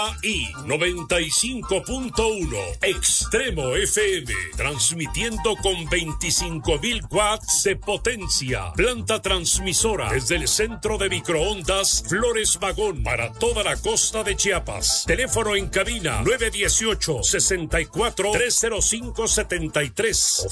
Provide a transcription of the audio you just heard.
y 95.1 Extremo FM, transmitiendo con 25.000 watts de potencia. Planta transmisora desde el centro de microondas Flores Magón para toda la costa de Chiapas. Teléfono en cabina 918-64-305-73.